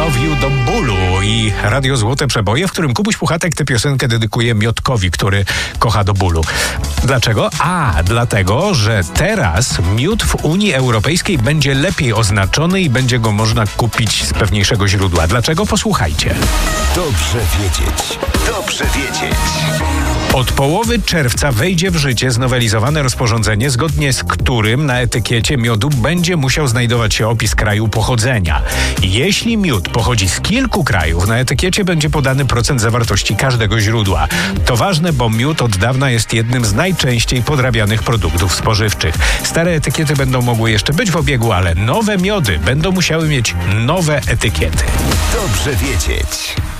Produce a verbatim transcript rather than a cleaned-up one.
wznowił do bólu i Radio Złote Przeboje, w którym Kubuś Puchatek tę piosenkę dedykuje Miotkowi, który kocha do bólu. Dlaczego? A, dlatego, że teraz miód w Unii Europejskiej będzie lepiej oznaczony i będzie go można kupić z pewniejszego źródła. Dlaczego? Posłuchajcie. Dobrze wiedzieć. Dobrze wiedzieć. Od połowy czerwca wejdzie w życie znowelizowane rozporządzenie, zgodnie z którym na etykiecie miodu będzie musiał znajdować się opis kraju pochodzenia. Jeśli miód pochodzi z kilku krajów, na etykiecie będzie podany procent zawartości każdego źródła. To ważne, bo miód od dawna jest jednym z najczęściej podrabianych produktów spożywczych. Stare etykiety będą mogły jeszcze być w obiegu, ale nowe miody będą musiały mieć nowe etykiety. Dobrze wiedzieć.